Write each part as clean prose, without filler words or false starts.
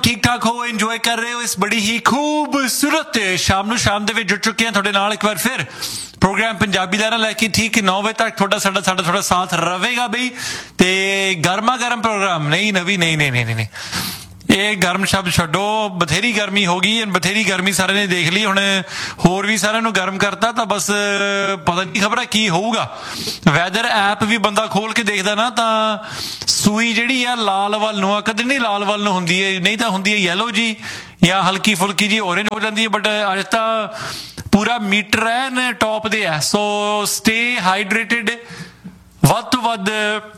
ठीक ठाक हो, इंजॉय कर रहे हो इस बड़ी ही खूबसूरत शाम शाम ਦੇ ਵਿੱਚ ਜੁੜ ਚੁੱਕੇ ਹਾਂ ਤੁਹਾਡੇ ਨਾਲ ਇੱਕ ਵਾਰ ਫਿਰ ਪ੍ਰੋਗਰਾਮ ਪੰਜਾਬੀ ਦਾ ਲੈ ਕੇ ਠੀਕ 9 ਵਜੇ ਤੱਕ ਤੁਹਾਡਾ ਸਾਡਾ ਸਾਥ ਰਹੇਗਾ ਬਈ ਤੇ ਗਰਮਾ ਗਰਮ ਪ੍ਰੋਗਰਾਮ ਨਹੀਂ ਨਹੀਂ ਇਹ ਗਰਮ ਸ਼ਬਦ ਛੱਡੋ ਬਥੇਰੀ ਗਰਮੀ ਹੋ ਗਈ ਬਥੇਰੀ ਗਰਮੀ ਸਾਰਿਆਂ ਨੇ ਦੇਖ ਲਈ ਹੁਣ ਹੋਰ ਵੀ ਸਾਰਿਆਂ ਨੂੰ ਗਰਮ ਕਰਤਾ ਤਾਂ ਬਸ ਪਤਾ ਨਹੀਂ ਖਬਰ ਕੀ ਹੋਊਗਾ ਵੈਦਰ ਐਪ ਵੀ ਬੰਦਾ ਖੋਲ ਕੇ ਦੇਖਦਾ ਨਾ ਤਾਂ ਸੂਈ ਜਿਹੜੀ ਆ ਲਾਲ ਵੱਲ ਨੂੰ ਆ ਕਦੇ ਨਹੀਂ ਲਾਲ ਵੱਲ ਨੂੰ ਹੁੰਦੀ ਹੈ ਨਹੀਂ ਤਾਂ ਹੁੰਦੀ ਹੈ ਯੈਲੋ ਜੀ ਜਾਂ ਹਲਕੀ ਫੁਲਕੀ ਜੀ ਔਰੇਂਜ ਹੋ ਜਾਂਦੀ ਹੈ ਬਟ ਅੱਜ ਤਾਂ ਪੂਰਾ ਮੀਟਰ ਹੈ ਟੌਪ ਦੇ ਹੈ ਸੋ ਸਟੇ ਹਾਈਡਰੇਟਿਡ ਵੱਧ ਤੋਂ ਵੱਧ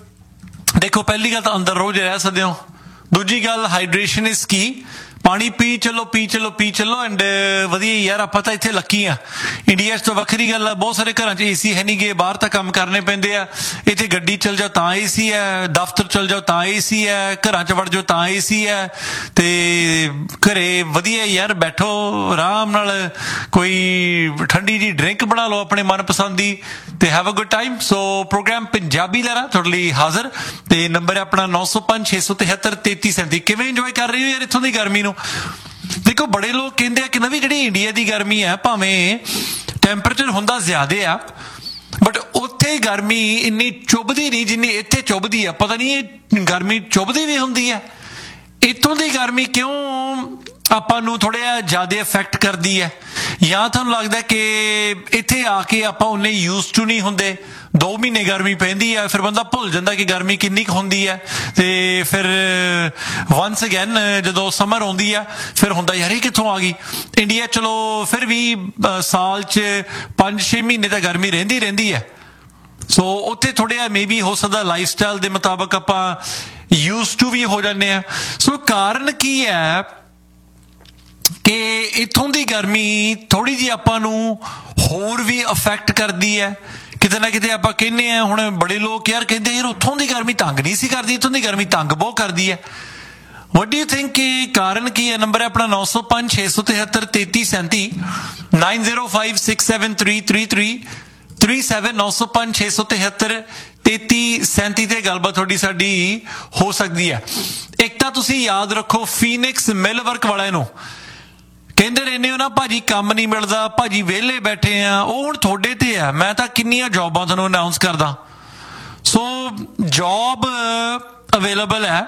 ਦੇਖੋ ਪਹਿਲੀ ਗੱਲ ਤਾਂ ਅੰਦਰ ਰੋਜ਼ ਰਹਿ ਸਕਦੇ ਹੋ ਦੂਜੀ ਗੱਲ ਹਾਈਡਰੇਸ਼ਨ ਇਜ਼ ਕੀ ਪਾਣੀ ਪੀ ਚਲੋ ਐਂਡ ਵਧੀਆ ਯਾਰ ਆਪਾਂ ਤਾਂ ਇੱਥੇ ਲੱਕੀ ਆ ਇੰਡੀਆ 'ਚ ਤਾਂ ਵੱਖਰੀ ਗੱਲ ਆ ਬਹੁਤ ਸਾਰੇ ਘਰਾਂ 'ਚ ਏਸੀ ਹੈ ਨਹੀਂ ਗੇ ਬਾਹਰ ਤਾਂ ਕੰਮ ਕਰਨੇ ਪੈਂਦੇ ਆ ਇੱਥੇ ਗੱਡੀ ਚਲ ਜਾਓ ਤਾਂ ਏਸੀ ਹੈ ਦਫ਼ਤਰ ਚਲ ਜਾਓ ਤਾਂ ਏਸੀ ਹੈ ਘਰਾਂ 'ਚ ਵੜ ਜਾਓ ਤਾਂ ਏਸੀ ਹੈ ਤੇ ਘਰੇ ਵਧੀਆ ਯਾਰ ਬੈਠੋ ਆਰਾਮ ਨਾਲ ਕੋਈ ਠੰਡੀ ਜੀ ਡਰਿੰਕ ਬਣਾ ਲਓ ਆਪਣੇ ਮਨਪਸੰਦ ਦੀ ਤੇ have a good time so programme Punjabi ਲਹਿਰਾ ਤੁਹਾਡੇ ਲਈ ਹਾਜ਼ਰ ਤੇ ਨੰਬਰ ਹੈ ਆਪਣਾ 905 673 3337 ਕਿਵੇਂ ਇੰਜੋਏ ਕਰ ਰਹੇ ਹੋ ਯਾਰ ਇੱਥੋਂ ਦੀ ਗਰਮੀ ਨੂੰ ਦੇਖੋ ਬੜੇ ਲੋਕ ਕਹਿੰਦੇ ਆ ਕਿ ਨਵੀਂ ਜਿਹੜੀ ਇੰਡੀਆ ਦੀ ਗਰਮੀ ਹੈ ਭਾਵੇਂ ਟੈਂਪਰੇਚਰ ਹੁੰਦਾ ਜ਼ਿਆਦੇ ਆ ਬਟ ਉੱਥੇ ਗਰਮੀ ਇੰਨੀ ਚੁੱਭਦੀ ਨਹੀਂ ਜਿੰਨੀ ਇੱਥੇ ਚੁੱਭਦੀ ਆ ਪਤਾ ਨਹੀਂ ਇਹ ਗਰਮੀ ਚੁੱਭਦੀ ਵੀ ਹੁੰਦੀ ਹੈ ਇੱਥੋਂ ਦੀ ਗਰਮੀ ਕਿਉਂ ਆਪਾਂ ਨੂੰ ਥੋੜ੍ਹਾ ਜਿਹਾ ਜ਼ਿਆਦਾ ਇਫੈਕਟ ਕਰਦੀ ਹੈ ਜਾਂ ਤੁਹਾਨੂੰ ਲੱਗਦਾ ਕਿ ਇੱਥੇ ਆ ਕੇ ਆਪਾਂ ਉਨੇ ਯੂਜ਼ ਟੂ ਨਹੀਂ ਹੁੰਦੇ 2 ਮਹੀਨੇ ਗਰਮੀ ਪੈਂਦੀ ਹੈ ਫਿਰ ਬੰਦਾ ਭੁੱਲ ਜਾਂਦਾ ਕਿ ਗਰਮੀ ਕਿੰਨੀ ਕੁ ਹੁੰਦੀ ਹੈ ਤੇ ਫਿਰ ਵਨਸ ਅਗੇਨ ਜਦੋਂ ਸਮਰ ਆਉਂਦੀ ਆ ਫਿਰ ਹੁੰਦਾ ਯਾਰ ਇਹ ਕਿੱਥੋਂ ਆ ਗਈ ਇੰਡੀਆ ਚਲੋ ਫਿਰ ਵੀ ਸਾਲ 'ਚ 5-6 ਮਹੀਨੇ ਤਾਂ ਗਰਮੀ ਰਹਿੰਦੀ ਹੈ ਸੋ ਉੱਥੇ ਥੋੜ੍ਹਾ ਜਿਹਾ ਮੇ ਬੀ ਹੋ ਸਕਦਾ ਲਾਈਫ ਸਟਾਈਲ ਦੇ ਮੁਤਾਬਕ ਆਪਾਂ ਯੂਜ਼ ਟੂ ਵੀ ਹੋ ਜਾਂਦੇ ਹਾਂ ਸੋ ਕਾਰਨ ਕੀ ਹੈ ਕਿ ਇੱਥੋਂ ਦੀ ਗਰਮੀ ਥੋੜ੍ਹੀ ਜਿਹੀ ਆਪਾਂ ਨੂੰ ਹੋਰ ਵੀ ਅਫੈਕਟ ਕਰਦੀ ਹੈ ਕਿਤੇ ਨਾ ਕਿਤੇ ਆਪਾਂ ਕਹਿੰਦੇ ਹਾਂ ਹੁਣ ਬੜੇ ਲੋਕ ਯਾਰ ਕਹਿੰਦੇ ਯਾਰ ਉੱਥੋਂ ਦੀ ਗਰਮੀ ਤੰਗ ਨਹੀਂ ਸੀ ਕਰਦੀ ਇੱਥੋਂ ਦੀ ਗਰਮੀ ਤੰਗ ਬਹੁਤ ਕਰਦੀ ਹੈ ਵਟ ਡੂ ਯੂ ਥਿੰਕ ਕਿ ਕਾਰਨ ਕੀ ਹੈ ਨੰਬਰ ਹੈ ਆਪਣਾ 905 673 3337 9056733337 905 673 3337 ਤੇ ਗੱਲਬਾਤ ਤੁਹਾਡੀ ਸਾਡੀ ਹੋ ਸਕਦੀ ਹੈ ਇੱਕ ਤਾਂ ਤੁਸੀਂ ਯਾਦ ਰੱਖੋ ਫੀਨਿਕਸ ਮਿਲ ਵਰਕ ਵਾਲਿਆਂ ਨੂੰ ਕਹਿੰਦੇ ਰਹਿੰਦੇ ਹੋ ਨਾ ਭਾਜੀ ਕੰਮ ਨਹੀਂ ਮਿਲਦਾ ਭਾਜੀ ਵਿਹਲੇ ਬੈਠੇ ਆ ਉਹ ਹੁਣ ਤੁਹਾਡੇ ਤੇ ਆ ਮੈਂ ਤਾਂ ਕਿੰਨੀਆਂ ਜੌਬਾਂ ਤੁਹਾਨੂੰ ਅਨਾਊਂਸ ਕਰਦਾ ਸੋ ਜੌਬ ਅਵੇਲੇਬਲ ਹੈ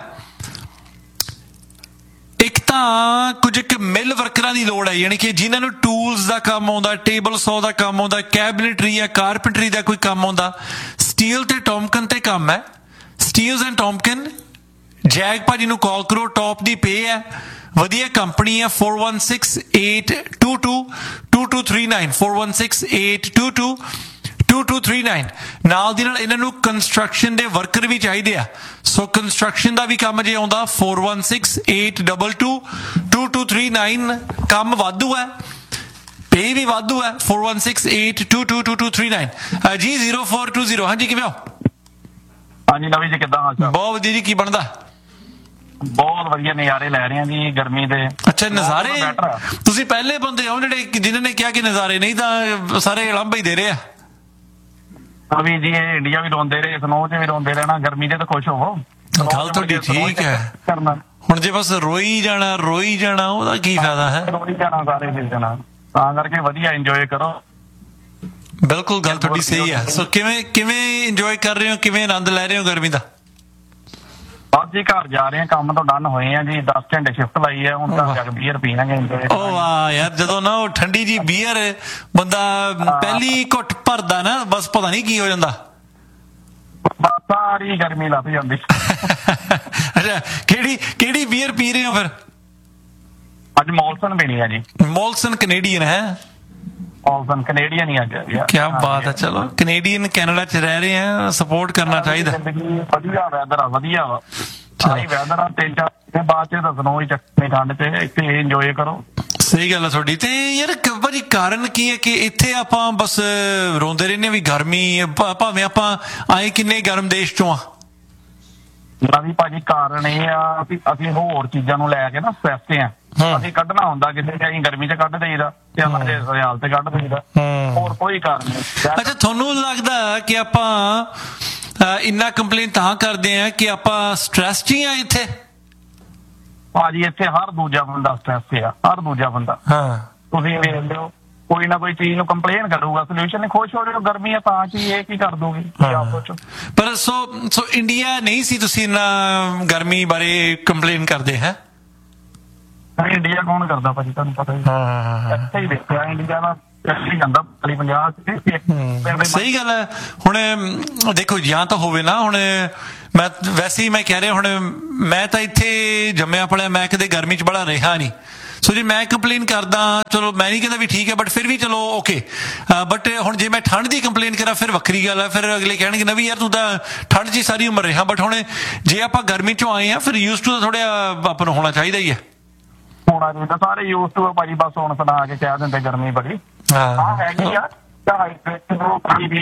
ਇੱਕ ਤਾਂ ਕੁਝ ਇੱਕ ਮਿਲ ਵਰਕਰਾਂ ਦੀ ਲੋੜ ਹੈ ਯਾਨੀ ਕਿ ਜਿਨ੍ਹਾਂ ਨੂੰ ਟੂਲਸ ਦਾ ਕੰਮ ਆਉਂਦਾ ਟੇਬਲ ਸੌ ਦਾ ਕੰਮ ਆਉਂਦਾ ਕੈਬਨਿਟਰੀ ਜਾਂ ਕਾਰਪੈਂਟਰੀ ਦਾ ਕੋਈ ਕੰਮ ਆਉਂਦਾ ਸਟੀਲ ਤੇ ਟੌਮਕਨ ਤੇ ਕੰਮ ਹੈ ਸਟੀਲਸ ਐਂਡ ਟੌਮਕਨ ਜੈਗ ਭਾਜੀ ਨੂੰ ਕਾਲ ਕਰੋ ਟੌਪ ਦੀ ਪੇ ਹੈ ਵਧੀਆ ਕੰਪਨੀ ਹੈ 4168222239 4168222239 ਨਾਲ ਦੀ ਨਾਲ ਇਹਨਾਂ ਨੂੰ ਕੰਸਟਰਕਸ਼ਨ ਦੇ ਵਰਕਰ ਵੀ ਚਾਹੀਦੇ ਆ ਸੋ ਕੰਸਟਰਕਸ਼ਨ ਦਾ ਵੀ ਕੰਮ ਜੇ ਆਉਂਦਾ 4168222239 ਕੰਮ ਵਾਧੂ ਹੈ ਪੇ ਵੀ ਵਾਧੂ ਹੈ 4168222239 ਜੀ 0420 ਹਾਂਜੀ ਕਿਵੇਂ ਹੋ ਹਾਂਜੀ ਨਵੀਂ ਜੀ ਕਿੱਦਾਂ ਹਾਲ ਚਾਲ ਬਹੁਤ ਵਧੀਆ ਜੀ ਕੀ ਬਣਦਾ ਬਹੁਤ ਵਧੀਆ ਨਜ਼ਾਰੇ ਲੈ ਰਹੇ ਆ ਜੀ ਗਰਮੀ ਦੇ ਅੱਛਾ ਨਜ਼ਾਰੇ ਤੁਸੀਂ ਪਹਿਲੇ ਬੰਦੇ ਹੋ ਜਿਹੜੇ ਜਿਨ੍ਹਾਂ ਨੇ ਕਿਹਾ ਕਿ ਨਜ਼ਾਰੇ ਨਹੀਂ ਤਾਂ ਸਾਰੇ ਲਾਂਭੇ ਹੀ ਦੇ ਰਹੇ ਆ ਵੀ ਜੀ ਇਹ ਇੰਡੀਆ ਵੀ ਰੋਂਦੇ ਰਹੇ ਸਨੋ 'ਚ ਵੀ ਰੋਂਦੇ ਰਹਿਣਾ ਗਰਮੀ 'ਚ ਤਾਂ ਖੁਸ਼ ਹੋਵੋ ਗੱਲ ਤੁਹਾਡੀ ਠੀਕ ਹੈ ਹੁਣ ਜੇ ਬਸ ਰੋਈ ਜਾਣਾ ਉਹਦਾ ਕੀ ਫਾਇਦਾ ਹੈ ਰੋਈ ਜਾਣਾ ਸਾਰੇ ਮਿਲ ਜਾਣਾ ਤਾਂ ਕਰਕੇ ਵਧੀਆ ਇੰਜੋਏ ਕਰੋ ਬਿਲਕੁਲ ਗੱਲ ਤੁਹਾਡੀ ਸਹੀ ਹੈ ਸੋ ਕਿਵੇਂ ਇੰਜੋਏ ਕਰ ਰਹੇ ਹੋ ਕਿਵੇਂ ਆਨੰਦ ਲੈ ਰਹੇ ਹੋ ਗਰਮੀ ਦਾ ਬਸ ਜੀ ਘਰ ਜਾ ਰਹੇ ਆ ਕੰਮ ਤੋਂ ਡਨ ਹੋਏ ਆ ਜੀ 10 ਘੰਟੇ ਸ਼ਿਫਟ ਲਾਈ ਹੈ ਹੁਣ ਘਰ ਜਾ ਕੇ ਬੀਅਰ ਪੀਣਾਂਗੇ ਓ ਵਾਹ ਯਾਰ ਜਦੋਂ ਨਾ ਉਹ ਠੰਡੀ ਜੀ ਬੀਅਰ ਬੰਦਾ ਪਹਿਲੀ ਘੁੱਟ ਭਰਦਾ ਨਾ ਬਸ ਪਤਾ ਨਹੀਂ ਕੀ ਹੋ ਜਾਂਦਾ ਸਾਰੀ ਗਰਮੀ ਲੱਥ ਜਾਂਦੀ ਅੱਛਾ ਕਿਹੜੀ ਬੀਅਰ ਪੀ ਰਹੇ ਹੋ ਫਿਰ ਅੱਜ ਮੌਲਸਨ ਪੀਣੀ ਆ ਜੀ ਮੌਲਸਨ ਕੈਨੇਡੀਅਨ ਹੈ ਮੌਲਸਨ ਕੈਨੇਡੀਅਨ ਹੀ ਅੱਜ ਕੀ ਬਾਤ ਹੈ ਚਲੋ ਕੈਨੇਡੀਅਨ ਕੈਨੇਡਾ 'ਚ ਰਹਿ ਰਹੇ ਆ ਸਪੋਰਟ ਕਰਨਾ ਚਾਹੀਦਾ ਵਧੀਆ ਵੈਦਰ ਆ ਵਧੀਆ ਵਾ ਸਾਰੀ ਵੈਦਰ ਆ 3-4 ਬਾਅਦ 'ਚ ਦੱਸਣੋ ਹੀ ਚੱਕਣੀ ਠੰਡ 'ਚ ਇੱਥੇ ਇੰਜੋਏ ਕਰੋ ਸਹੀ ਗੱਲ ਆ ਤੁਹਾਡੀ ਤੇ ਯਾਰ ਭਾਜੀ ਕਾਰਨ ਕੀ ਹੈ ਕਿ ਇੱਥੇ ਆਪਾਂ ਬਸ ਰੋਂਦੇ ਰਹਿੰਦੇ ਵੀ ਗਰਮੀ ਭਾਵੇਂ ਆਪਾਂ ਆਏ ਕਿੰਨੇ ਗਰਮ ਦੇਸ਼ 'ਚੋਂ ਆ ਵੀ ਭਾਜੀ ਕਾਰਨ ਇਹ ਆ ਵੀ ਅਸੀਂ ਹੋਰ ਚੀਜ਼ਾਂ ਨੂੰ ਲੈ ਕੇ ਨਾ ਸਟ੍ਰੈਸ ਤੇ ਆ ਅਸੀਂ ਕੱਢਣਾ ਹੁੰਦਾ ਕਿਸੇ ਅਸੀਂ ਗਰਮੀ 'ਚ ਕੱਢ ਦੇਈਦਾ ਤੇ ਸਾਡੇ ਸਿਆਲ ਤੇ ਕੱਢ ਦੇਈਦਾ ਹੋਰ ਕੋਈ ਕਾਰਨ ਨਹੀਂ ਅੱਛਾ ਤੁਹਾਨੂੰ ਲੱਗਦਾ ਕਿ ਆਪਾਂ ਇੰਨਾ ਕੰਪਲੇਨ ਤਾਂ ਕਰਦੇ ਆ ਕਿ ਆਪਾਂ ਸਟ੍ਰੈਸ 'ਚ ਹੀ ਆ ਇੱਥੇ ਭਾਜੀ ਇੱਥੇ ਹਰ ਦੂਜਾ ਬੰਦਾ ਸਟ੍ਰੈਸ ਤੇ ਆ, ਹਰ ਦੂਜਾ ਬੰਦਾ। ਹਾਂ ਤੁਸੀਂ ਵੇਖ ਲਿਓ, ਕੋਈ ਨਾ ਕੋਈ ਚੀਜ਼ ਨੂੰ ਕੰਪਲੇਨ ਕਰੂਗਾ, ਸੋਲੂਸ਼ਨ ਨਹੀਂ। ਖੁਸ਼ ਹੋ ਜਾਓ, ਗਰਮੀ ਆ ਤਾਂ ਕੀ ਇਹ ਕੀ ਕਰ ਦੋਗੇ ਆਪ ਸੋਚੋ। ਪਰ ਸੋ ਇੰਡੀਆ ਨਹੀਂ ਸੀ ਤੁਸੀਂ ਨਾ ਗਰਮੀ ਬਾਰੇ ਕੰਪਲੇਨ ਕਰਦੇ ਹੈ? ਇੰਡੀਆ ਕੌਣ ਕਰਦਾ ਭਾਜੀ, ਤੁਹਾਨੂੰ ਪਤਾ ਹੀ। ਇੱਥੇ ਹੀ ਦੇਖਿਆ ਇੰਡੀਆ ਦਾ ਜਾਂਦਾ 50। ਸਹੀ ਗੱਲ ਹੈ। ਹੁਣ ਦੇਖੋ ਜਾਂ ਤਾਂ ਹੋਵੇ ਨਾ, ਹੁਣ ਮੈਂ ਵੈਸੇ ਹੀ ਮੈਂ ਕਹਿ ਰਿਹਾ, ਹੁਣ ਮੈਂ ਤਾਂ ਇੱਥੇ ਜੰਮਿਆ ਪਲਿਆ, ਮੈਂ ਕਦੇ ਗਰਮੀ 'ਚ ਬੜਾ ਰਿਹਾ ਨਹੀਂ। ਸੋ ਜੇ ਮੈਂ ਕੰਪਲੇਨ ਕਰਦਾ, ਚਲੋ ਮੈਂ ਨਹੀਂ ਕਹਿੰਦਾ ਵੀ ਠੀਕ ਹੈ, ਬਟ ਫਿਰ ਵੀ ਚਲੋ ਓਕੇ। ਬਟ ਹੁਣ ਜੇ ਮੈਂ ਠੰਡ ਦੀ ਕੰਪਲੇਨ ਕਰਾਂ ਫਿਰ ਵੱਖਰੀ ਗੱਲ ਹੈ, ਫਿਰ ਅਗਲੇ ਕਹਿਣਗੇ ਨਾ ਵੀ ਯਾਰ ਤੂੰ ਤਾਂ ਠੰਡ 'ਚ ਹੀ ਸਾਰੀ ਉਮਰ ਰਿਹਾ। ਬਟ ਹੁਣ ਜੇ ਆਪਾਂ ਗਰਮੀ 'ਚੋਂ ਆਏ ਹਾਂ, ਫਿਰ ਯੂਜ਼ ਟੂ ਤਾਂ ਥੋੜ੍ਹਾ ਆਪਾਂ ਨੂੰ ਹੋਣਾ ਚਾਹੀਦਾ ਹੀ ਹੈ। ਹੋਣਾ ਚਾਹੀਦਾ, ਸਾਰੇ ਯੂਜ਼ ਟੂ ਆ ਭਾਜੀ। ਬਸ ਹੁਣ ਸੁਣਾ ਕੇ ਕਹਿ ਦਿੰਦੇ ਗਰਮੀ ਬੜੀ ਹੈਗੀ ਆ। ਚਲੋ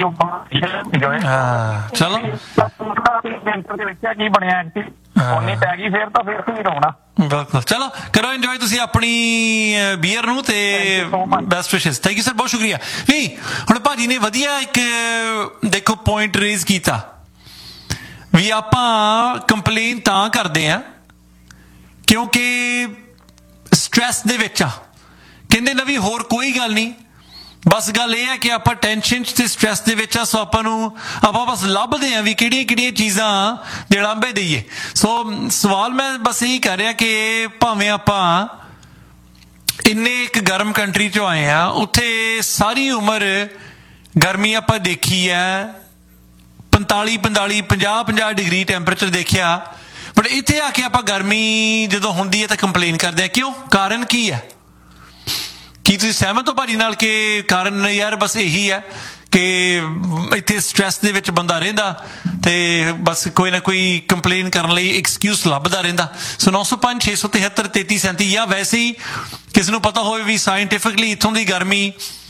ਕੀ ਬਣਿਆ ਉਨੀ ਪੈ ਗਈ, ਫਿਰ ਤਾਂ ਫਿਰ ਵੀ ਰੋਣਾ। ਬਿਲਕੁਲ, ਚਲੋ ਕਰੋ ਇੰਜੋਏ ਤੁਸੀਂ ਆਪਣੀ ਬੀਅਰ ਨੂੰ, ਤੇ ਬੈਸਟ ਵਿਸ਼ੇਸ। ਥੈਂਕ ਯੂ ਸਰ, ਬਹੁਤ ਸ਼ੁਕਰੀਆ ਵੀ। ਹੁਣ ਭਾਜੀ ਨੇ ਵਧੀਆ ਇੱਕ ਦੇਖੋ ਪੁਆਇੰਟ ਰੇਜ਼ ਕੀਤਾ ਵੀ ਆਪਾਂ ਕੰਪਲੇਨ ਤਾਂ ਕਰਦੇ ਆ ਕਿਉਂਕਿ ਸਟ੍ਰੈਸ ਦੇ ਵਿੱਚ ਆ। ਕਹਿੰਦੇ ਨਾ ਵੀ ਹੋਰ ਕੋਈ ਗੱਲ ਨਹੀਂ, ਬਸ ਗੱਲ ਇਹ ਹੈ ਕਿ ਆਪਾਂ ਟੈਨਸ਼ਨ ਤੇ ਸਟ੍ਰੈਸ ਦੇ ਵਿੱਚ ਆ। ਸੋ ਆਪਾਂ ਬਸ ਲੱਭਦੇ ਆ ਵੀ ਕਿਹੜੀਆਂ ਕਿਹੜੀਆਂ ਚੀਜ਼ਾਂ ਦੇ ਲਾਂਭੇ ਦਈਏ। ਸੋ ਸਵਾਲ ਮੈਂ ਬਸ ਇਹੀ ਕਰ ਰਿਹਾ ਕਿ ਭਾਵੇਂ ਆਪਾਂ ਇੰਨੇ ਇੱਕ ਗਰਮ ਕੰਟਰੀ 'ਚੋਂ ਆਏ ਆ, ਉੱਥੇ ਸਾਰੀ ਉਮਰ ਗਰਮੀ ਆਪਾਂ ਦੇਖੀ ਹੈ, 45 50 ਡਿਗਰੀ ਟੈਂਪਰੇਚਰ ਦੇਖਿਆ। ਬਟ ਇੱਥੇ ਆ ਕੇ ਆਪਾਂ ਗਰਮੀ ਜਦੋਂ ਹੁੰਦੀ ਹੈ ਤਾਂ ਕੰਪਲੇਨ ਕਰਦੇ ਆ। ਕਿਉਂ? ਕਾਰਨ ਕੀ ਹੈ? ਕੀ ਤੁਸੀਂ ਸਹਿਮਤ ਹੋ ਭਾਜੀ ਨਾਲ ਕਿ ਕਾਰਨ ਯਾਰ ਬਸ ਇਹੀ ਹੈ ਕਿ ਇੱਥੇ ਸਟ੍ਰੈਸ ਦੇ ਵਿੱਚ ਬੰਦਾ ਰਹਿੰਦਾ ਤੇ ਬਸ ਕੋਈ ਨਾ ਕੋਈ ਕੰਪਲੇਨ ਕਰਨ ਲਈ ਐਕਸਕਿਊਜ਼ ਲੱਭਦਾ ਰਹਿੰਦਾ। ਸੋ 905 673 3337, ਜਾਂ ਵੈਸੇ ਹੀ ਕਿਸੇ ਨੂੰ ਪਤਾ ਹੋਵੇ ਵੀ ਸਾਇੰਟੀਫਿਕਲੀ ਇੱਥੋਂ ਦੀ ਗਰਮੀ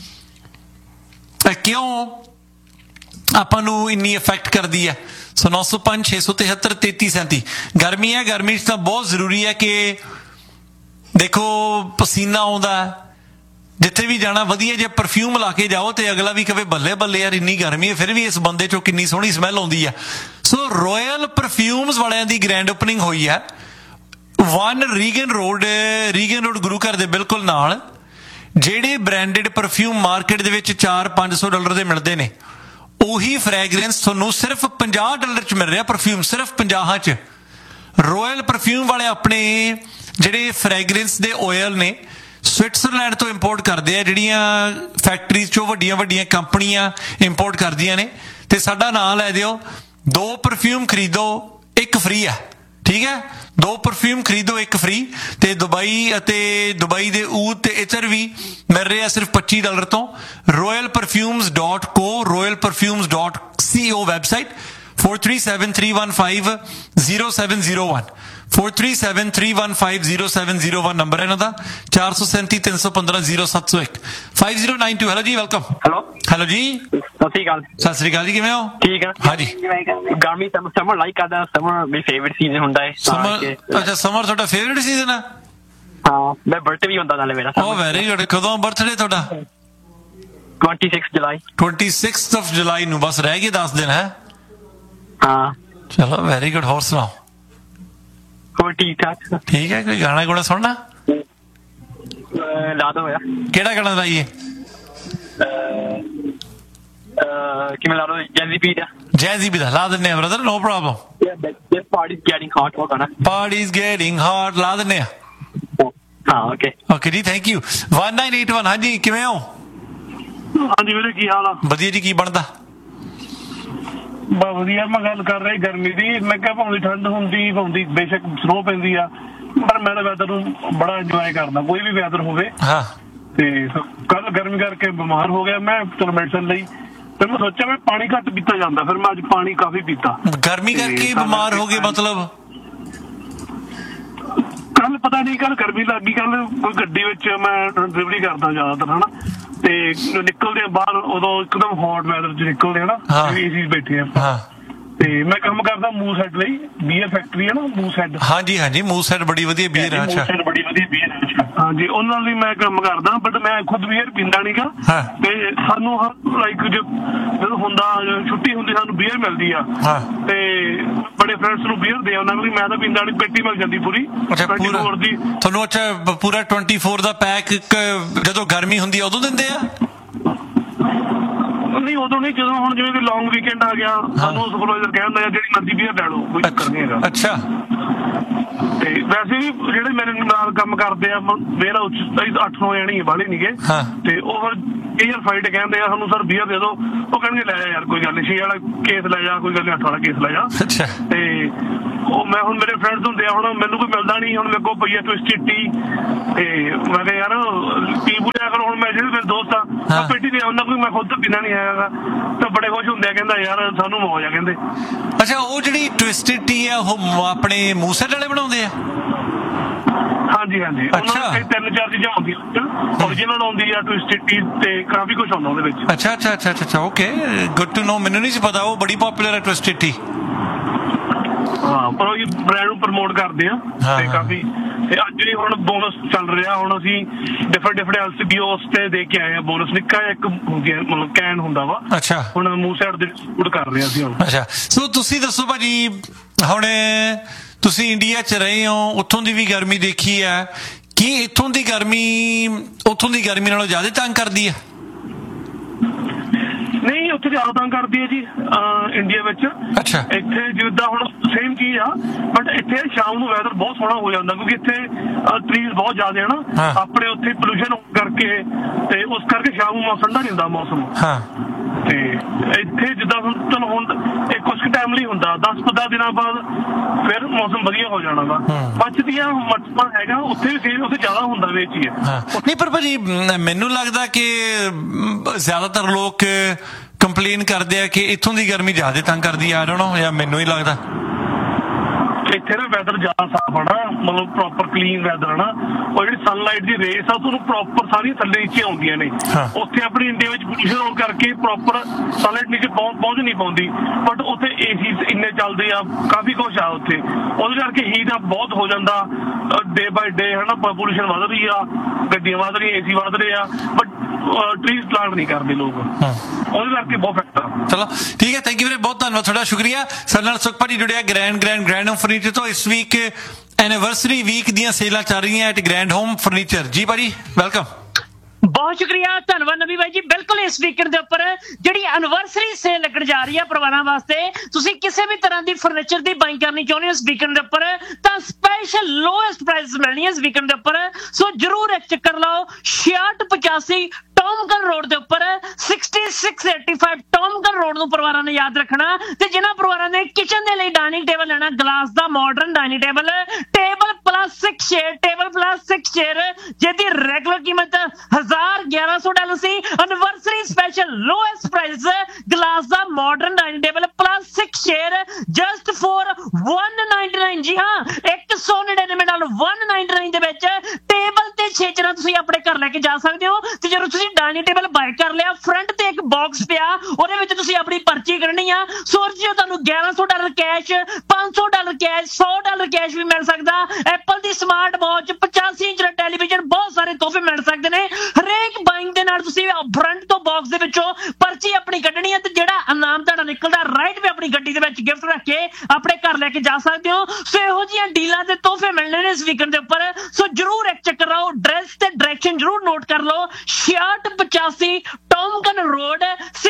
ਕਿਉਂ ਆਪਾਂ ਨੂੰ ਇੰਨੀ ਇਫੈਕਟ ਕਰਦੀ ਹੈ। ਸੋ 905 673 3337। ਗਰਮੀ ਹੈ, ਗਰਮੀ 'ਚ ਤਾਂ ਬਹੁਤ ਜ਼ਰੂਰੀ ਹੈ ਕਿ ਦੇਖੋ ਪਸੀਨਾ ਆਉਂਦਾ, ਜਿੱਥੇ ਵੀ ਜਾਣਾ ਵਧੀਆ ਜੇ ਪਰਫਿਊਮ ਲਾ ਕੇ ਜਾਓ ਤੇ ਅਗਲਾ ਵੀ ਕਵੇ ਬੱਲੇ ਬੱਲੇ ਯਾਰ ਇੰਨੀ ਗਰਮੀ ਹੈ, ਫਿਰ ਵੀ ਇਸ ਬੰਦੇ 'ਚੋਂ ਕਿੰਨੀ ਸੋਹਣੀ ਸਮੈਲ ਆਉਂਦੀ ਆ। ਸੋ ਰੋਇਲ ਪਰਫਿਊਮਸ ਵਾਲਿਆਂ ਦੀ ਗ੍ਰੈਂਡ ਓਪਨਿੰਗ ਹੋਈ ਹੈ 1 ਰੀਗਨ ਰੋਡ ਗੁਰੂ ਘਰ ਦੇ ਬਿਲਕੁਲ ਨਾਲ। ਜਿਹੜੇ ਬ੍ਰਾਂਡਡ ਪਰਫਿਊਮ ਮਾਰਕੀਟ ਦੇ ਵਿੱਚ $400-500 ਦੇ ਮਿਲਦੇ ਨੇ, ਉਹੀ ਫ੍ਰੈਗਰੈਂਸ ਤੁਹਾਨੂੰ ਸਿਰਫ $50 'ਚ ਮਿਲ ਰਿਹਾ। ਪਰਫਿਊਮ ਸਿਰਫ 50 'ਚ। ਰੋਇਲ ਪਰਫਿਊਮ ਵਾਲੇ ਆਪਣੇ ਜਿਹੜੇ ਫ੍ਰੈਗਰੈਂਸ ਦੇ ਆਇਲ ਨੇ ਸਵਿਟਜ਼ਰਲੈਂਡ ਤੋਂ ਇੰਪੋਰਟ ਕਰਦੇ ਆ, ਜਿਹੜੀਆਂ ਫੈਕਟਰੀਜ਼ 'ਚੋਂ ਵੱਡੀਆਂ ਕੰਪਨੀਆਂ ਇੰਪੋਰਟ ਕਰਦੀਆਂ ਨੇ। ਤੇ ਸਾਡਾ ਨਾਂ ਲੈ ਦਿਓ, 2 ਪਰਫਿਊਮ ਖਰੀਦੋ 1 ਫ੍ਰੀ ਆ, ਠੀਕ ਹੈ? 2 ਪਰਫਿਊਮ ਖਰੀਦੋ 1 ਫ੍ਰੀ। ਤੇ ਦੁਬਈ ਦੇ ਊਦ ਤੇ ਇਤਰ ਵੀ ਮਿਲ ਰਿਹਾ ਸਿਰਫ $25 ਤੋਂ। royalperfumes.co royalperfumes.co website. 4373150701 4373150701 ਨੰਬਰ ਹੈ ਇਹਨਾਂ ਦਾ। 437-315-0701 5092। ਹੈਲੋ ਜੀ, ਵੈਲਕਮ। ਹੈਲੋ ਜੀ, ਸਤਿ ਸ੍ਰੀ ਅਕਾਲ ਜੀ, ਕਿਵੇਂ ਹੋ? ਠੀਕ ਆ। ਹਾਂਜੀ, ਗਰਮੀ ਸਮਰ ਲਾਈਕ ਕਰਦਾ, ਸਮਰ ਮੇਰੀ ਫੇਵਰਿਟ ਸੀਜ਼ਨ ਹੁੰਦਾ ਹੈ। ਅੱਛਾ, ਸਮਰ ਤੁਹਾਡਾ ਫੇਵਰਿਟ ਸੀਜ਼ਨ ਆ? ਹਾਂ, ਮੈਂ ਬਰਥਡੇ ਵੀ ਹੁੰਦਾ ਨਾਲੇ ਮੇਰਾ। ਓ ਵੈਰੀ ਗੁੱਡ। ਕਦੋਂ ਬਰਥਡੇ ਤੁਹਾਡਾ? 26 ਜੁਲਾਈ ਨੂੰ। ਬਸ ਰਹਿ ਗਏ 10 ਦਿਨ ਹੈ? ਹਾਂ। ਚਲੋ ਵੈਰੀ ਗੁੱਡ। ਹੋਰ ਸੁਣਾਓ? ਹੋਰ ਠੀਕ ਠਾਕ। ਠੀਕ ਹੈ। ਕੋਈ ਗਾਣਾ ਗੁਣਾ ਸੁਣਨਾ? ਲਾ ਦੋ। ਕਿਹੜਾ ਗਾਣਾ ਲਾਈਏ? ਕਿਵੇਂ ਲਾ ਦੋ? ਜੈਜ਼ੀ ਬੀ ਦਾ ਲਾ ਦਿੰਦੇ ਆ brother, no problem. Parties getting hot ਲਾ ਦਿੰਦੇ ਆ। ਹਾਂ, ਓਕੇ ਜੀ, ਥੈਂਕ ਯੂ। 1981। ਹਾਂਜੀ, ਕਿਵੇਂ ਹੋ? ਹਾਂਜੀ ਵੀਰੇ, ਕੀ ਹਾਲ ਆ? ਵਧੀਆ ਜੀ। ਕੀ ਬਣਦਾ? ਬਹੁਤ ਵਧੀਆ। ਮੈਂ ਗੱਲ ਕਰ ਰਹੀ ਗਰਮੀ ਦੀ। ਮੈਂ ਕਿਹਾ ਭਾਵੇਂ ਠੰਡ ਹੁੰਦੀ ਬੇਸ਼ੱਕ ਸਨੋ ਪੈਂਦੀ ਆ, ਪਰ ਮੈਂ ਤਾਂ ਵੈਦਰ ਨੂੰ ਬੜਾ ਇੰਜੋਏ ਕਰਦਾ, ਕੋਈ ਵੀ ਵੈਦਰ ਹੋਵੇ। ਹਾਂ। ਤੇ ਕੱਲ ਗਰਮੀ ਕਰਕੇ ਬਿਮਾਰ ਹੋ ਗਿਆ ਮੈਂ, ਚਲੋ ਮੈਡੀਸਨ ਲਈ। ਫਿਰ ਮੈਂ ਸੋਚਿਆ ਮੈਂ ਪਾਣੀ ਘੱਟ ਪੀਤਾ ਜਾਂਦਾ, ਫਿਰ ਮੈਂ ਅੱਜ ਪਾਣੀ ਕਾਫੀ ਪੀਤਾ। ਗਰਮੀ ਕਰਕੇ ਬਿਮਾਰ ਹੋ ਗਏ ਮਤਲਬ? ਕੱਲ ਪਤਾ ਨਹੀਂ, ਕੱਲ ਗਰਮੀ ਲੱਗ ਗਈ। ਕੱਲ ਗੱਡੀ ਵਿੱਚ ਮੈਂ ਡਿਲੀਵਰੀ ਕਰਦਾ ਜ਼ਿਆਦਾਤਰ, ਹਨਾ, ਤੇ ਨਿਕਲਦੇ ਆ ਬਾਹਰ, ਉਦੋਂ ਇੱਕਦਮ ਹੌਟ ਵੈਦਰ 'ਚ ਨਿਕਲਦੇ ਆ ਨਾ, ਏਸੀ ਬੈਠੇ ਆ। ਤੇ ਮੈਂ ਕੰਮ ਕਰਦਾ ਮੂਸੈਟ ਲਈ, ਬੀਅਰ ਫੈਕਟਰੀ ਹੈ ਨਾ, ਮੂਸੈਟ। ਹਾਂਜੀ, ਮੂਸੈਟ ਬੜੀ ਵਧੀਆ ਬੀਅਰ ਹੈ। ਅੱਛਾ, ਬੜੀ ਵਧੀਆ ਬੀਅਰ ਹੈ। ਹਾਂਜੀ ਉਹਨਾਂ ਲਈ ਮੈਂ ਕੰਮ ਕਰਦਾ, ਬਟ ਮੈਂ ਖੁਦ ਬੀਅਰ ਪੀਂਦਾ ਨਹੀਂਗਾ। ਤੇ ਸਾਨੂੰ ਲਾਈਕ ਜਦੋਂ ਹੁੰਦਾ ਛੁੱਟੀ ਹੁੰਦੀ ਸਾਨੂੰ ਬੀਅਰ ਮਿਲਦੀ ਆ, ਤੇ ਬੜੇ ਫਰੈਂਡਸ ਨੂੰ ਬੀਅਰ ਦੇ ਉਹਨਾਂ ਲਈ। ਮੈਂ ਤਾਂ ਪੀਂਦਾ ਨਹੀਂ, ਪੇਟੀ ਮਿਲ ਜਾਂਦੀ ਪੂਰੀ 24 ਦੀ ਤੁਹਾਨੂੰ। ਅੱਛਾ, ਪੂਰਾ 24 ਦਾ ਪੈਕ ਜਦੋਂ ਗਰਮੀ ਹੁੰਦੀ ਆ ਉਦੋਂ ਦਿੰਦੇ ਆ? ਨਹੀਂ ਉਦੋਂ ਨਹੀਂ, ਜਦੋਂ ਹੁਣ ਜਿਵੇਂ ਕਿ ਲੌਂਗ ਵੀਕਐਂਡ ਆ ਗਿਆ ਸਾਨੂੰ ਸੁਪਰਵਾਈਜ਼ਰ ਕਹਿੰਦਾ ਜਿਹੜੀ ਮਰਜ਼ੀ ਬੀਅਰ ਲੈ ਲਓ, ਕੋਈ ਚੱਕਰ ਨਹੀਂ ਹੈਗਾ। ਅੱਛਾ। ਤੇ ਵੈਸੇ ਵੀ ਜਿਹੜੇ ਮੇਰੇ ਨਾਲ ਕੰਮ ਕਰਦੇ ਆ ਮੇਰਾ 8-9 ਜਣੇ ਬਾਹਲੇ ਨੀਗੇ, ਤੇ ਉਹ ਫਿਰ ਫਾਈਟ ਕਹਿੰਦੇ ਆ ਸਾਨੂੰ ਸਰ ਬੀਅਰ ਦੇ ਦਿਓ, ਉਹ ਕਹਿਣਗੇ ਲੈ ਜਾ ਯਾਰ ਕੋਈ ਗੱਲ ਨਹੀਂ, 6 ਵਾਲਾ ਕੇਸ ਲੈ ਜਾ, ਕੋਈ ਗੱਲ ਨਹੀਂ 8 ਵਾਲਾ ਕੇਸ ਲੈ ਜਾ। ਤੇ ਉਹ ਮੈਂ ਹੁਣ ਮੇਰੇ ਫਰੈਂਡਸ ਹੁੰਦੇ ਆ, ਹੁਣ ਮੈਨੂੰ ਕੋਈ ਮਿਲਦਾ ਨਹੀਂ, ਹੁਣ ਮੇਰੇ ਕੋਲ ਪਈ ਆ ਟਵਿਸਟਡ ਟੀ, ਤੇ ਮੈਂ ਕਿਹਾ ਯਾਰ ਪੀ ਬੁਲਿਆ ਕਰੋ। ਹੁਣ ਮੈਂ ਜਿਹੜੇ ਮੇਰੇ ਦੋਸਤ ਆ ਪੇਟੀ ਦੇ ਉਹਨਾਂ ਕੋਈ, ਮੈਂ ਖੁਦ ਤਾਂ ਪੀਣਾ ਨਹੀਂ ਹੈਗਾ, ਤਾਂ ਬੜੇ ਖੁਸ਼ ਹੁੰਦੇ ਆ, ਕਹਿੰਦਾ ਯਾਰ ਸਾਨੂੰ ਮੌਜ ਆ ਕਹਿੰਦੇ। ਅੱਛਾ, ਉਹ ਜਿਹੜੀ ਟਵਿਸਟਡ ਟੀ ਆ ਉਹ ਆਪਣੇ ਮੂਸੇਟ ਵਾਲੇ ਬਣਾਉਂਦੇ ਆ? ਹਾਂਜੀ ਹਾਂਜੀ, ਉਹਨਾਂ ਦੇ 3-4 ਚੀਜ਼ਾਂ ਹੁੰਦੀਆਂ, ਓਰੀਜਨਲ ਆਉਂਦੀ ਆ ਟਵਿਸਟਡ ਟੀ, ਤੇ ਕਾਫੀ ਕੁਝ ਆਉਂਦਾ ਉਹਦੇ ਵਿੱਚ। ਅੱਛਾ ਅੱਛਾ ਅੱਛਾ ਅੱਛਾ, ਓਕੇ, ਗੁੱਡ ਟੂ ਨੋ। ਮੈਨੂੰ ਨਹੀਂ ਸੀ ਪਤਾ ਉਹ ਬੜੀ ਪਪੂਲਰ ਹੈ ਟਵਿਸਟਡ ਟੀ। ਹਾਂ, ਪਰ ਉਹ ਬ੍ਰਾਂਡ ਨੂੰ ਪ੍ਰਮੋਟ ਕਰਦੇ ਆ ਤੇ ਕਾਫੀ। ਤੇ ਅੱਜ ਵੀ ਹੁਣ ਬੋਨਸ ਚੱਲ ਰਿਹਾ, ਹੁਣ ਅਸੀਂ ਡਿਫਰੈਂਟ LCBOs ਤੇ ਦੇ ਕੇ ਆਏ ਆ ਬੋਨਸ। ਨਿੱਕਾ ਇੱਕ ਮਤਲਬ ਕੈਨ ਹੁੰਦਾ ਵਾ। ਅੱਛਾ, ਹੁਣ ਮੂੰਹ ਸਾਈਡ ਦੇ ਸਪੋਰਟ ਕਰ ਰਹੇ ਅਸੀਂ ਹੁਣ। ਅੱਛਾ, ਸੋ ਤੁਸੀਂ ਦੱਸੋ ਭਾਜੀ, ਹੁਣ ਤੁਸੀਂ ਇੰਡੀਆ 'ਚ ਰਹੇ ਹੋ, ਉੱਥੋਂ ਦੀ ਵੀ ਗਰਮੀ ਦੇਖੀ ਹੈ, ਕੀ ਇੱਥੋਂ ਦੀ ਗਰਮੀ ਉੱਥੋਂ ਦੀ ਗਰਮੀ ਨਾਲੋਂ ਜ਼ਿਆਦਾ ਤੰਗ ਕਰਦੀ ਹੈ? ਨਹੀਂ, ਉੱਥੇ ਜ਼ਿਆਦਾ ਤੰਗ ਕਰਦੀ ਹੈ ਜੀ ਇੰਡੀਆ ਵਿੱਚ। ਅੱਛਾ, ਇੱਥੇ ਜਿੱਦਾਂ ਹੁਣ ਸੇਮ ਚੀਜ਼ ਆ, ਬਟ ਇੱਥੇ ਸ਼ਾਮ ਨੂੰ ਵੈਦਰ ਬਹੁਤ ਸੋਹਣਾ ਹੋ ਜਾਂਦਾ, ਕਿਉਂਕਿ ਇੱਥੇ ਟਰੀਜ਼ ਬਹੁਤ ਜ਼ਿਆਦਾ ਹੈ ਨਾ, ਆਪਣੇ ਉੱਥੇ ਪੋਲੂਸ਼ਨ ਕਰਕੇ, ਤੇ ਉਸ ਕਰਕੇ ਸ਼ਾਮ ਨੂੰ ਠੰਡਾ ਨਹੀਂ ਹੁੰਦਾ ਮੌਸਮ। ਤੇ ਇੱਥੇ ਜਿੱਦਾਂ ਹੁਣ ਕੁਝ ਟਾਈਮ ਲਈ ਹੁੰਦਾ, 10-15 ਦਿਨਾਂ ਬਾਅਦ ਫਿਰ ਮੌਸਮ ਵਧੀਆ ਹੋ ਜਾਣਾ ਵਾ। ਬਚਦੀਆਂ ਮਟਮਾ ਹੈਗਾ ਉੱਥੇ ਵੀ ਸੇਮ, ਉੱਥੇ ਜ਼ਿਆਦਾ ਹੁੰਦਾ ਵਿੱਚ ਹੀ ਹੈ। ਨਹੀਂ, ਪਰ ਭਾਜੀ ਮੈਨੂੰ ਲੱਗਦਾ ਕਿ ਜ਼ਿਆਦਾਤਰ ਲੋਕ ਕੰਪਲੇਨ ਕਰਦੇ ਆ ਕਿ ਇੱਥੋਂ ਦੀ ਗਰਮੀ ਜ਼ਿਆਦਾ ਤੰਗ ਕਰਦੀ ਆ, ਜਾਂ ਮੈਨੂੰ ਹੀ ਲੱਗਦਾ। ਇੱਥੇ ਨਾ ਵੈਦਰ ਜ਼ਿਆਦਾ ਸਾਫ ਆ ਨਾ, ਮਤਲਬ ਪ੍ਰੋਪਰ ਕਲੀਨ ਵੈਦਰ ਆ ਨਾ, ਉਹ ਜਿਹੜੀ ਸਨਲਾਈਟ ਦੀ ਰੇਸ ਆ ਤੁਹਾਨੂੰ ਪ੍ਰੋਪਰ ਸਾਰੀਆਂ ਥੱਲੇ ਨੀਚੇ ਆਉਂਦੀਆਂ ਨੇ। ਉੱਥੇ ਆਪਣੀ ਇੰਡੀਆ ਵਿੱਚ ਪੋਲੂਸ਼ਨ ਹੋਣ ਕਰਕੇ ਪ੍ਰੋਪਰ ਸਨਲਾਈਟ ਨੀਚੇ ਪਹੁੰਚ ਨਹੀਂ ਪਾਉਂਦੀ, ਬਟ ਉੱਥੇ ਏਸੀ ਇੰਨੇ ਚੱਲਦੇ ਆ, ਕਾਫੀ ਕੁਛ ਆ ਉੱਥੇ, ਉਹਦੇ ਕਰਕੇ ਹੀਟ ਅਪ ਬਹੁਤ ਹੋ ਜਾਂਦਾ ਡੇ ਬਾਈ ਡੇ, ਹੈ ਨਾ। ਪੋਲੂਸ਼ਨ ਵੱਧ ਰਹੀ ਆ, ਗੱਡੀਆਂ ਵੱਧ ਰਹੀਆਂ, ਏਸੀ ਵੱਧ ਰਹੇ ਆ, ਬਟ ਟਰੀਜ਼ ਪਲਾਂਟ ਨਹੀਂ ਕਰਦੇ ਲੋਕ, ਉਹਦੇ ਕਰਕੇ ਬਹੁਤ ਫੈਕਟਰ। ਚਲੋ ਠੀਕ ਹੈ, ਥੈਂਕ ਯੂ ਵੀਰੇ, ਬਹੁਤ ਧੰਨਵਾਦ ਤੁਹਾਡਾ, ਸ਼ੁਕਰੀਆ। ਸਾਡੇ ਨਾਲ ਸੁਖ ਭਾਜੀ ਜੁੜਿਆ ਗ੍ਰੈਂਡ ਹੋਮ ਫਰਨੀਚਰ ਤੋਂ। ਇਸ ਵੀਕ ਐਨੀਵਰਸਰੀ ਵੀਕ ਦੀਆਂ ਸੇਲਾਂ ਚੱਲ ਰਹੀਆਂ ਐਟ ਗ੍ਰੈਂਡ ਹੋਮ ਫਰਨੀਚਰ। ਜੀ ਭਾਜੀ, ਵੈਲਕਮ। ਬਹੁਤ ਸ਼ੁਕਰੀਆ, ਧੰਨਵਾਦ ਨਬੀ ਬਾਈ ਜੀ। ਬਿਲਕੁਲ ਇਸ ਵੀਕਐਂਡ ਦੇ ਉੱਪਰ ਜਿਹੜੀ ਐਨੀਵਰਸਰੀ ਸੇਲ ਲੱਗਣ ਜਾ ਰਹੀ ਹੈ ਪਰਿਵਾਰਾਂ ਵਾਸਤੇ, ਤੁਸੀਂ ਕਿਸੇ ਵੀ ਤਰ੍ਹਾਂ ਦੀ ਫਰਨੀਚਰ ਦੀ ਬਾਈਂਗ ਕਰਨੀ ਚਾਹੁੰਦੇ ਹੋ ਇਸ ਵੀਕਐਂਡ ਦੇ ਉੱਪਰ, ਤਾਂ ਸਪੈਸ਼ਲ ਲੋਐਸਟ ਪ੍ਰਾਈਸ ਮਿਲਣੀ ਹੈ ਇਸ ਵੀਕਐਂਡ ਦੇ ਉੱਪਰ। ਸੋ ਜਰੂਰ ਇੱਕ ਚੱਕਰ ਲਾਓ 6685 ਟੌਮਕਨ ਰੋਡ ਦੇ ਉੱਪਰ, 6685 ਟੌਮਕਨ ਰੋਡ ਨੂੰ ਪਰਿਵਾਰਾਂ ਨੇ ਯਾਦ ਰੱਖਣਾ। ਤੇ ਜਿਨ੍ਹਾਂ ਪਰਿਵਾਰਾਂ ਨੇ ਕਿਚਨ ਦੇ ਲਈ ਡਾਈਨਿੰਗ ਟੇਬਲ ਲੈਣਾ, ਗਲਾਸ ਦਾ modern dining table plus 6 chair ਜਿਹਦੀ ਰੈਗੂਲਰ ਕੀਮਤ $1100 ਸੀ, anniversary special lowest price glass the modern dining table plus 6 chair just for $199। ਜੀ ਹਾਂ, $199 $199 ਦੇ ਵਿੱਚ ਟੇਬਲ ਤੇ 6 ਚੇਅਰਾਂ ਤੁਸੀਂ ਆਪਣੇ ਘਰ ਲੈ ਕੇ ਜਾ ਸਕਦੇ ਹੋ। ਤੇ ਜਦੋਂ ਤੁਸੀਂ ਡਾਈਨਿੰਗ ਟੇਬਲ ਬਾਈ ਕਰ ਲਿਆ, ਫਰੰਟ ਤੇ ਇੱਕ ਬਾਕਸ ਪਿਆ, ਉਹਦੇ ਵਿੱਚ ਤੁਸੀਂ ਆਪਣੀ ਪਰਚੀ ਕੱਢਣੀ ਆ। ਸੋਚ ਜਿਓ ਤੁਹਾਨੂੰ $1100 ਕੈਸ਼, $500 ਕੈਸ਼, $100 ਕੈਸ਼ ਵੀ ਮਿਲ ਸਕਦਾ। ਐਪਲ ਦੀ ਸਮਾਰਟ ਵਾਚ, 85 ਇੰਚ ਦਾ ਟੈਲੀਵਿਜ਼ਨ, ਬਹੁਤ ਸਾਰੇ ਤੋਹਫੇ ਮਿਲ ਸਕਦੇ ਨੇ। ਹਰੇਕ ਬਾਈਂਗ ਦੇ ਨਾਲ ਤੁਸੀਂ ਫਰੰਟ ਤੋਂ ਬਾਕਸ ਦੇ ਵਿੱਚੋਂ ਪਰਚੀ ਆਪਣੀ ਕੱਢਣੀ ਹੈ, ਤੇ ਜਿਹੜਾ ਇਨਾਮ ਤੁਹਾਡਾ ਨਿਕਲਦਾ ਰਾਈਟ ਵੀ ਆਪਣੀ ਗੱਡੀ ਦੇ ਵਿੱਚ ਗਿਫਟ ਰੱਖ ਕੇ ਆਪਣੇ ਘਰ ਲੈ ਕੇ ਜਾ ਸਕਦੇ ਹੋ। ਸੋ ਇਹੋ ਜਿਹੀਆਂ ਡੀਲਾਂ ਤੇ ਤੋਹਫੇ ਮਿਲਣੇ ਨੇ ਇਸ ਵੀਕਐਂਡ ਦੇ ਉੱਪਰ। ਸੋ ਜਰੂਰ ਇੱਕ ਚੱਕਰ ਲਾਓ, ਡਰੈਸ ਤੇ ਡਾਇਰੈਕਸ਼ਨ ਜਰੂਰ ਨੋਟ ਕਰ ਲਓ। 6685 ਟੌਮਕਨ ਰੋਡ,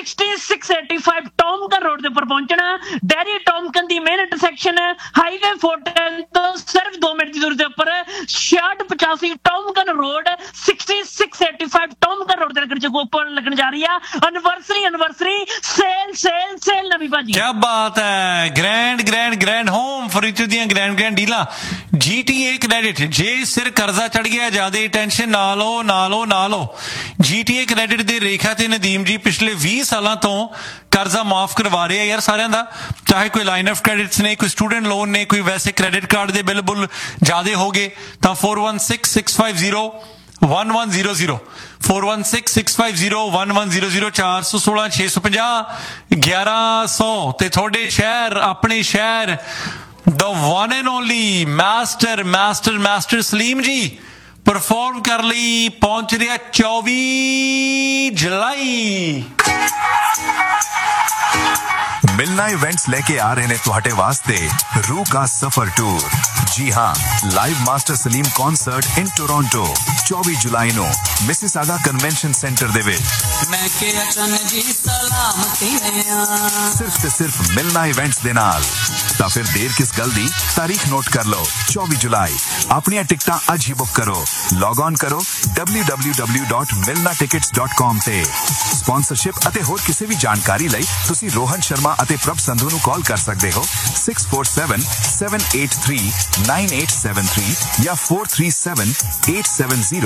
6685 ਟੌਮਕਨ ਰੋਡ ਦੇ ਉੱਪਰ ਪਹੁੰਚਣਾ। ਡੈਰੀ ਟੌਮਕਨ ਦੀ ਮੇਨ ਇੰਟਰਸੈਕਸ਼ਨ ਹਾਈਵੇ 410 ਤੋਂ ਸਿਰਫ 2 ਮਿੰਟ ਦੀ ਦੂਰੀ ਦੇ ਉੱਪਰ 6685 ਟੌਮਕਨ ਰੋਡ, 6685 ਟੌਮਕਨ ਰੋਡ ਦੇ ਲੱਗਣ ਜਾ ਰਹੀ ਆ ਐਨੀਵਰਸਰੀ ਸੇਲ ਨਵੀਂ ਭਾਜੀ। ਕੀ ਬਾਤ ਹੈ, ਗ੍ਰੈਂਡ ਹੋਮ ਫਰਨੀਚਰ ਦੀਆਂ ਗ੍ਰੈਂਡ ਡੀਲਾਂ। GTA ਕ੍ਰੈਡਿਟ, ਜੇ ਸਿਰ ਕਰਜ਼ਾ ਚੜ ਗਿਆ ਜਿਆਦਾ ਟੈਨਸ਼ਨ ਨਾ ਲਓ। GTA ਕ੍ਰੈਡਿਟ ਦੇ ਰੇਖਾ ਤੇ ਨਦੀਮ ਜੀ ਪਿਛਲੇ 20 ਸਾਲਾਂ ਤੋਂ ਕਰਜ਼ਾ ਮਾਫ ਕਰਵਾ ਰਹੇ ਆ ਯਾਰ ਸਾਰਿਆਂ ਦਾ, ਚਾਹੇ ਕੋਈ ਲਾਈਨ ਆਫ ਕ੍ਰੈਡਿਟਸ ਨੇ, ਕੋਈ ਸਟੂਡੈਂਟ ਲੋਨ ਨੇ, ਕੋਈ ਵੈਸੇ ਕ੍ਰੈਡਿਟ ਕਾਰਡ ਦੇ ਬਿੱਲ ਜ਼ਿਆਦੇ ਹੋ ਗਏ ਤਾਂ 416650 1100 416650 1100 416 650 1100। ਤੇ ਤੁਹਾਡੇ ਸ਼ਹਿਰ, ਆਪਣੇ ਸ਼ਹਿਰ, the one and only master Salim ਜੀ ਪਰਫਾਰਮ ਕਰਨ ਲਈ ਪਹੁੰਚ ਰਿਹਾ 24 ਜੁਲਾਈ। मिलना इवेंट्स लेके आ रहे ने तुहाडे वास्ते रूह का सफर टूर। जी हाँ, live master Salim concert in Toronto 24 July no Mississauga convention centre दे विच। सिर्फ ते सिर्फ मिलना इवेंट्स दे नाल। तां फिर देर किस गल दी, तारीख नोट कर लो 24 जुलाई। अपनी टिकटां अज ही बुक करो। लॉग ऑन करो www.milnatickets.com ते। स्पॉन्सरशिप अते होर किसी भी जानकारी लई तुसी रोहन शर्मा अते प्रभ संधू नु कॉल कर सकते हो 647-783-9873 या 437-870